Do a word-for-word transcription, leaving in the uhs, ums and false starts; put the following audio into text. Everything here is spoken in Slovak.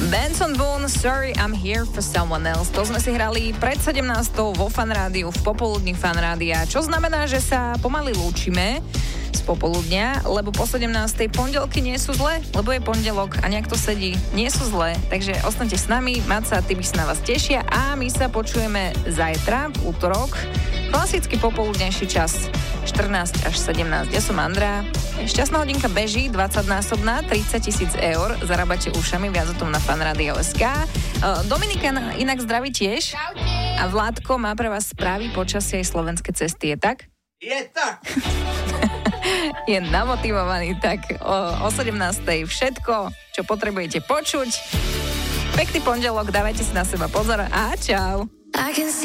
Benson Boone, Sorry I'm Here for Someone Else. To sme si hrali pred sedemnástou vo Fan Rádiu, v popoludní Fan Rádia, čo znamená, že sa pomaly lúčime z popoludnia, lebo po sedemnástej pondelky nie sú zlé, lebo je pondelok a nejak to sedí, nie sú zlé, takže ostaňte s nami, Maca a Tibi sa na vás tešia a my sa počujeme zajtra, v útorok, klasický popoludnejší čas, štrnásť až sedemnásť. Ja som Andrá. Šťastná hodinka beží, dvadsaťnásobná, tridsať tisíc eur. Zarábate ušami, viac o tom na fanradio bodka es ká. Dominika inak zdraví tiež. A Vládko má pre vás správy, počasie aj slovenské cesty, je tak? Je tak. Je namotivovaný, tak o, o sedemnástej všetko, čo potrebujete počuť. Pekný pondelok, dávajte si na seba pozor a čau.